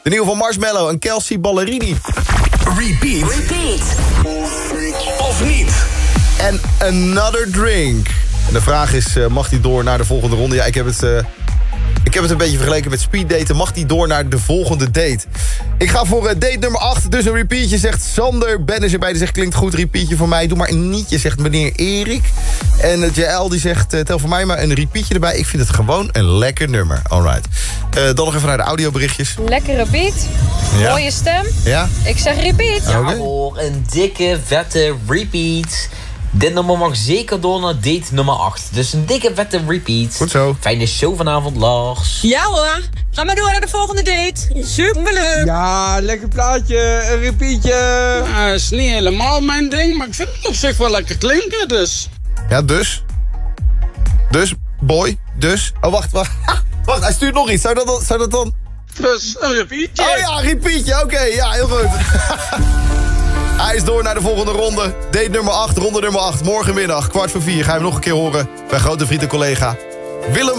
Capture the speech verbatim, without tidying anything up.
De nieuwe van Marshmello en Kelsea Ballerini. Repeat. Repeat. Of niet? En Another Drink. En de vraag is, uh, mag die door naar de volgende ronde? Ja, ik heb het... Uh, Ik heb het een beetje vergeleken met speeddaten. Mag die door naar de volgende date? Ik ga voor uh, date nummer acht. Dus een repeatje, zegt Sander. Ben is erbij, die zegt klinkt goed. Repeatje voor mij. Doe maar een nietje, zegt meneer Erik. En uh, J L die zegt uh, tel voor mij maar een repeatje erbij. Ik vind het gewoon een lekker nummer. Alright. Uh, dan nog even naar de audioberichtjes. Lekkere beat. Ja. Mooie stem. Ja? Ik zeg repeat. Ja. Ja hoor, een dikke, vette repeat. Dit nummer mag zeker door naar date nummer acht. Dus een dikke, vette repeat. Goed zo. Fijne show vanavond, Lars. Ja hoor, ga maar door naar de volgende date. Superleuk. Ja, lekker plaatje, een repeatje. Ja, is niet helemaal mijn ding, maar ik vind het op zich wel lekker klinken, dus. Ja, dus? Dus, boy, dus... Oh, wacht, wacht. Wacht, hij stuurt nog iets. Zou dat dan... Zou dat dan... Dus een repeatje. Oh ja, repeatje. Oké, okay, ja, heel goed. Hij is door naar de volgende ronde. Date nummer acht, ronde nummer acht. Morgenmiddag, kwart voor vier, gaan we hem nog een keer horen bij grote vriend en collega Willem